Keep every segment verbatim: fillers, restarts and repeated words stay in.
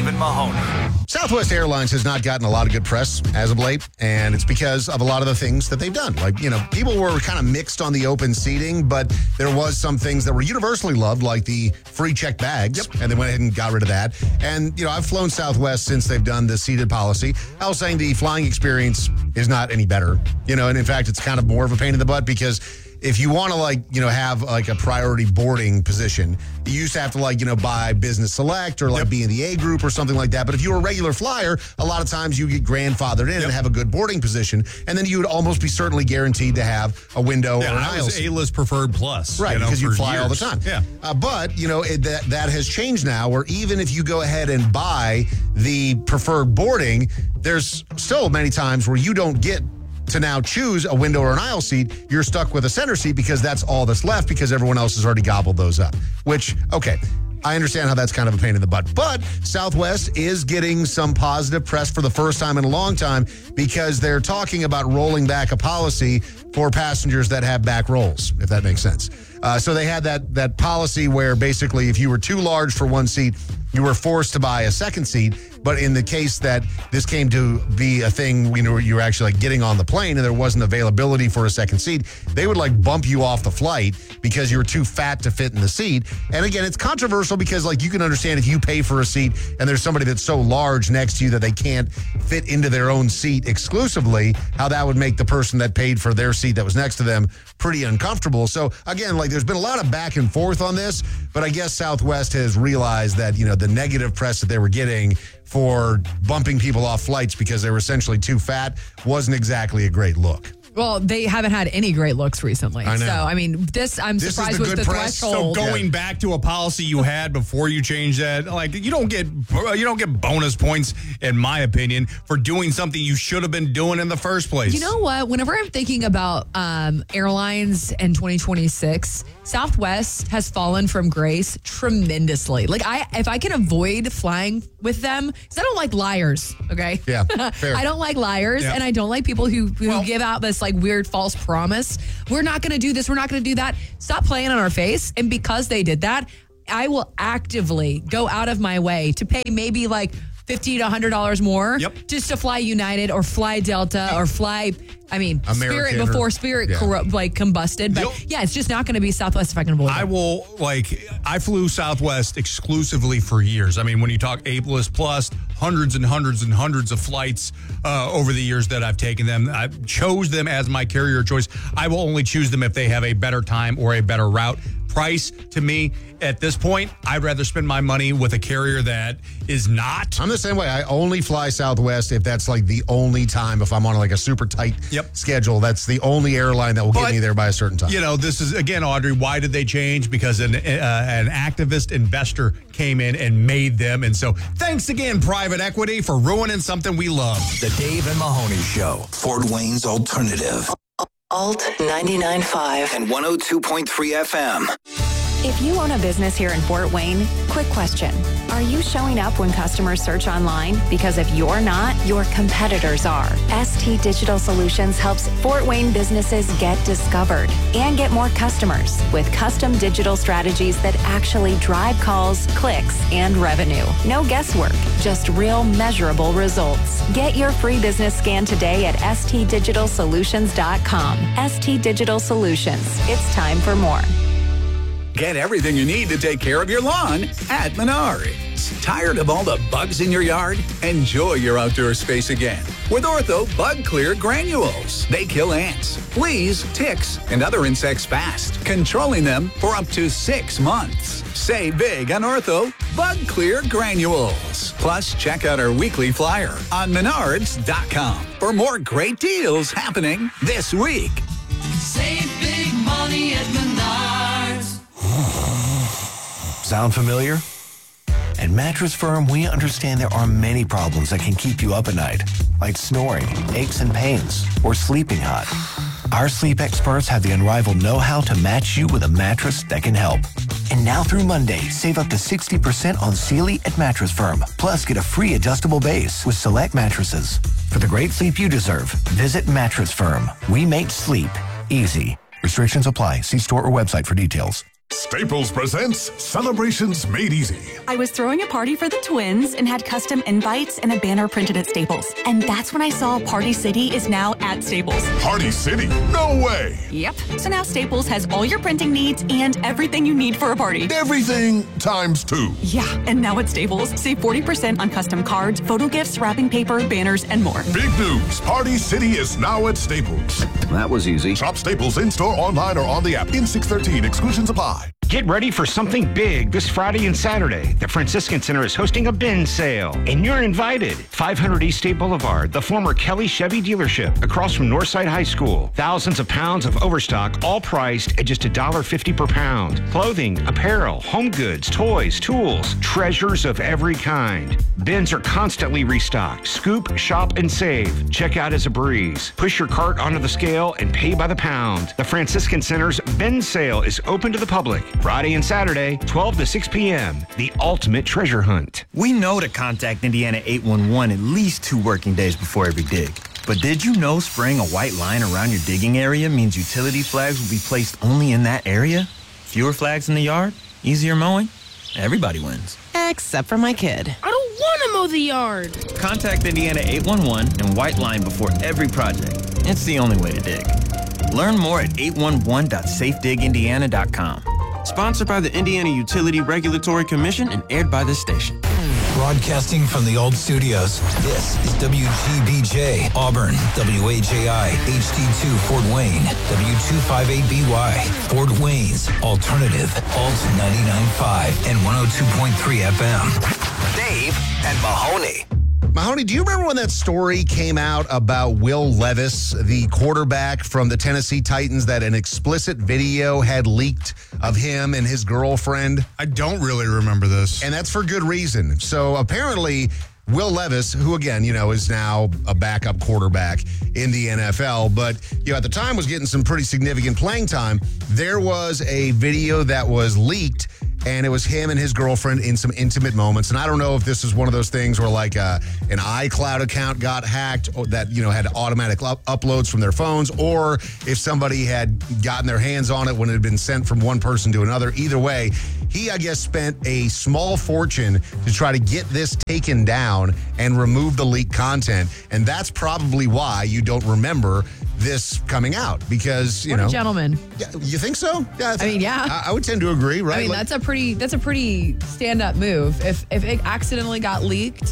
Dave and Mahoney. Southwest Airlines has not gotten a lot of good press as of late, and it's because of a lot of the things that they've done. Like, you know, people were kind of mixed on the open seating, but there was some things that were universally loved, like the free checked bags, yep. and they went ahead and got rid of that. And, you know, I've flown Southwest since they've done the seated policy. I was saying the flying experience is not any better, you know, and in fact, it's kind of more of a pain in the butt because if you want to, like, you know, have like a priority boarding position, you used to have to, like, you know, buy Business Select or like yep. be in the A group or something like that. But if you were a regular flyer, a lot of times you get grandfathered in yep. and have a good boarding position. And then you would almost be certainly guaranteed to have a window yeah, or an I aisle was seat. A-list preferred plus. Right, you know, because you fly years. all the time. Yeah. Uh, but, you know, it, that, that has changed now, where even if you go ahead and buy the preferred boarding, there's still many times where you don't get to now choose a window or an aisle seat. You're stuck with a center seat because that's all that's left because everyone else has already gobbled those up. Which, okay, I understand how that's kind of a pain in the butt. But Southwest is getting some positive press for the first time in a long time because they're talking about rolling back a policy for passengers that have back rolls, if that makes sense. Uh, so they had that that policy where basically if you were too large for one seat, you were forced to buy a second seat. But in the case that this came to be a thing, you know, you were actually like getting on the plane and there wasn't availability for a second seat, they would like bump you off the flight because you were too fat to fit in the seat. And again, it's controversial because like you can understand if you pay for a seat and there's somebody that's so large next to you that they can't fit into their own seat exclusively, how that would make the person that paid for their seat that was next to them pretty uncomfortable. So again, like there's been a lot of back and forth on this, but I guess Southwest has realized that, you know, the negative press that they were getting for bumping people off flights because they were essentially too fat wasn't exactly a great look. Well, they haven't had any great looks recently. I know. So, I mean, this, I'm This is surprised the was good the press. threshold. So going Yeah. back to a policy you had before you changed that, like you don't get you don't get bonus points, in my opinion, for doing something you should have been doing in the first place. You know what? Whenever I'm thinking about um, airlines in twenty twenty-six, Southwest has fallen from grace tremendously. Like, I, if I can avoid flying with them, because I don't like liars, okay? Yeah, fair. I don't like liars, Yeah. and I don't like people who, who Well- give out this, like, weird false promise. We're not going to do this. We're not going to do that. Stop playing on our face. And because they did that, I will actively go out of my way to pay maybe, like, fifty to one hundred dollars more Yep. just to fly United or fly Delta or fly, I mean, American Spirit or- before Spirit yeah. corrupt, like combusted. But You'll- yeah, it's just not going to be Southwest if I can avoid I it. will, like, I flew Southwest exclusively for years. I mean, when you talk A-list plus, hundreds and hundreds and hundreds of flights uh, over the years that I've taken them. I chose them as my carrier choice. I will only choose them if they have a better time or a better route. Price, to me, at this point, I'd rather spend my money with a carrier that is not. I'm the same way. I only fly Southwest if that's like the only time, if I'm on like a super tight Yep. schedule, that's the only airline that will But, get me there by a certain time. You know, this is, again, Audrey, why did they change? Because an, uh, an activist investor came in and made them. And so thanks again, private equity, for ruining something we love. The Dave and Mahoney Show. Fort Wayne's Alternative. Alt ninety-nine point five. And one oh two point three F M. If you own a business here in Fort Wayne, quick question. Are you showing up when customers search online? Because if you're not, your competitors are. S T Digital Solutions helps Fort Wayne businesses get discovered and get more customers with custom digital strategies that actually drive calls, clicks, and revenue. No guesswork, just real measurable results. Get your free business scan today at S T digital solutions dot com. S T Digital Solutions. It's time for more. Get everything you need to take care of your lawn at Menards. Tired of all the bugs in your yard? Enjoy your outdoor space again with Ortho Bug Clear Granules. They kill ants, fleas, ticks, and other insects fast, controlling them for up to six months. Save big on Ortho Bug Clear Granules. Plus, check out our weekly flyer on menards dot com for more great deals happening this week. Save big money at Menards. Sound familiar? At Mattress Firm, we understand there are many problems that can keep you up at night, like snoring, aches and pains, or sleeping hot. Our sleep experts have the unrivaled know-how to match you with a mattress that can help. And now through Monday, save up to sixty percent on Sealy at Mattress Firm. Plus, get a free adjustable base with select mattresses. For the great sleep you deserve, visit Mattress Firm. We make sleep easy. Restrictions apply. See store or website for details. Staples presents Celebrations Made Easy. I was throwing a party for the twins and had custom invites and a banner printed at Staples. And that's when I saw Party City is now at Staples. Party City? No way! Yep. So now Staples has all your printing needs and everything you need for a party. Everything times two. Yeah, and now at Staples, save forty percent on custom cards, photo gifts, wrapping paper, banners, and more. Big news! Party City is now at Staples. That was easy. Shop Staples in-store, online, or on the app. In six thirteen, exclusions apply. Get ready for something big this Friday and Saturday. The Franciscan Center is hosting a bin sale, and you're invited. five hundred East State Boulevard, the former Kelly Chevy dealership, across from Northside High School. Thousands of pounds of overstock, all priced at just one dollar fifty per pound. Clothing, apparel, home goods, toys, tools, treasures of every kind. Bins are constantly restocked. Scoop, shop, and save. Check out as a breeze. Push your cart onto the scale and pay by the pound. The Franciscan Center's bin sale is open to the public. Friday and Saturday, twelve to six p.m. The ultimate treasure hunt. We know to contact Indiana eight one one at least two working days before every dig. But did you know spraying a white line around your digging area means utility flags will be placed only in that area? Fewer flags in the yard? Easier mowing? Everybody wins. Except for my kid. I don't want to mow the yard. Contact Indiana eight one one and white line before every project. It's the only way to dig. Learn more at eight one one dot safe dig indiana dot com. Sponsored by the Indiana Utility Regulatory Commission and aired by this station. Broadcasting from the old studios, this is W G B J, Auburn, W A J I, H D two, Fort Wayne, W two fifty-eight B Y, Fort Wayne's Alternative, Alt ninety-nine point five and one oh two point three F M. Dave and Mahoney. Mahoney, do you remember when that story came out about Will Levis, the quarterback from the Tennessee Titans, that an explicit video had leaked of him and his girlfriend? I don't really remember this. And that's for good reason. So apparently, Will Levis, who again, you know, is now a backup quarterback in the N F L, but you know, at the time was getting some pretty significant playing time. There was a video that was leaked, and it was him and his girlfriend in some intimate moments. And I don't know if this is one of those things where like uh, an iCloud account got hacked or that, you know, had automatic up- uploads from their phones, or if somebody had gotten their hands on it when it had been sent from one person to another. Either way, he, I guess, spent a small fortune to try to get this taken down and remove the leaked content. And that's probably why you don't remember this coming out, because, you what know. a gentleman. Yeah, you think so? Yeah, I, I mean, yeah. I, I would tend to agree, right? I mean, Like, that's a pretty that's a pretty stand-up move. If if it accidentally got leaked,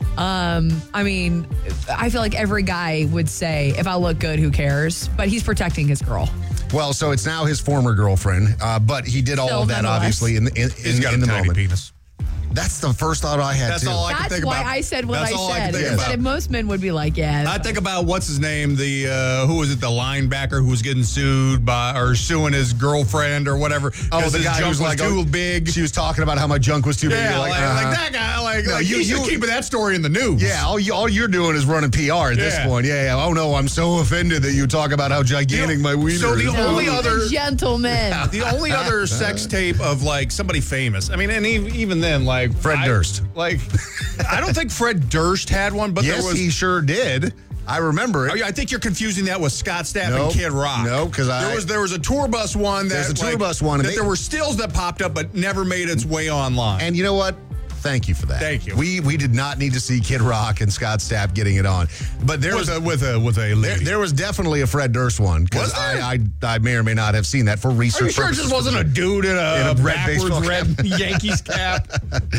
um, I mean, I feel like every guy would say, if I look good, who cares? But he's protecting his girl. Well, so it's now his former girlfriend, uh, but he did all Still, of that, obviously, in the, in, He's in, got in a the tiny moment. penis. That's the first thought I had, That's too. all I can That's think why about. I said what That's I all I said. can think Because about. that most men would be like, yeah. I think about what's his name, the uh, who was it, the linebacker who was getting sued by or suing his girlfriend or whatever. Oh, 'cause the his guy junk who was like, too oh, big. She was talking about how my junk was too big. Yeah, You're like, like, like uh-huh. that guy. Like, No, like you- you, you you- keeping that story in the news. Yeah, all, you, all you're doing is running P R at this Yeah. point. Yeah, yeah. Oh, no, I'm so offended that you talk about how gigantic You know, my wiener so the is. only He's a other- gentleman. The only other sex tape of like somebody famous. I mean, and even, even then, like Fred I- Durst. Like, I don't think Fred Durst had one, but yes, there was. he sure did. I remember it. I think you're confusing that with Scott Stapp Nope. and Kid Rock. No, 'cause I- there was there was a tour bus one that There's a tour like, bus one, and that they- there were stills that popped up but never made its way online. And you know what? Thank you for that. Thank you. We we did not need to see Kid Rock and Scott Stapp getting it on, but there was with a with a with a there, lady. there was definitely a Fred Durst one, Was because there? I, I I may or may not have seen that for research Are you sure it purposes. just wasn't a dude in a, In a red backwards baseball red cap? Yankees cap?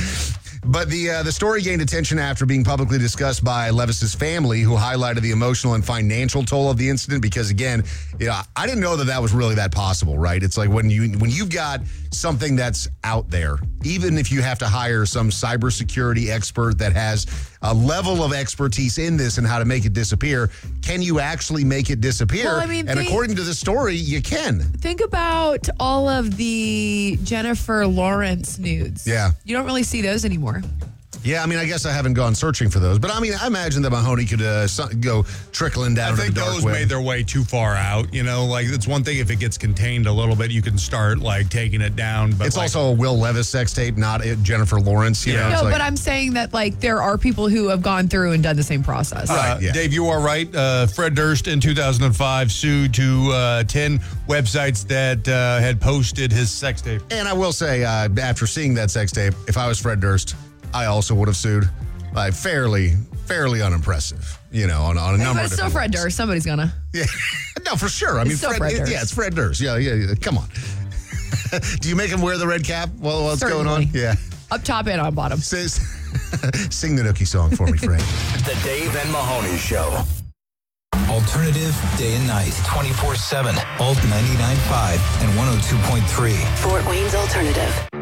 But the uh, the story gained attention after being publicly discussed by Levis's family, who highlighted the emotional and financial toll of the incident. Because again, you know, I didn't know that that was really that possible, right? It's like when you when you've got something that's out there, even if you have to hire some cybersecurity expert that has a level of expertise in this and how to make it disappear, can you actually make it disappear? Well, I mean, and they- according to the story, you can. Think about all of the Jennifer Lawrence nudes. Yeah. You don't really see those anymore. Yeah, I mean, I guess I haven't gone searching for those, but I mean, I imagine that Mahoney could uh, so- go trickling down I to think the dark those web. made their way too far out. You know, like it's one thing if it gets contained a little bit, you can start like taking it down. But It's like, also a Will Levis sex tape, not a Jennifer Lawrence. You know, No, it's like, but I'm saying that like there are people who have gone through and done the same process. Uh, Dave, you are right. Uh, Fred Durst in two thousand five sued to uh, ten websites that uh, had posted his sex tape. And I will say, uh, after seeing that sex tape, if I was Fred Durst, I also would have sued. Like fairly, fairly unimpressive. You know, on, on a Hey, number but of it's still different Fred Durst. Somebody's gonna. Yeah, no, for sure. I It's mean, still Fred, Fred it- Durst. yeah, it's Fred Durst. Yeah, yeah, yeah. Come on. Do you make him wear the red cap while what's going on? Certainly. Yeah. Up top and on bottom. Sing, sing the Nookie song for me, Frank. The Dave and Mahoney Show. Alternative day and night, twenty-four seven. Alt ninety-nine point five and one oh two point three. Fort Wayne's Alternative.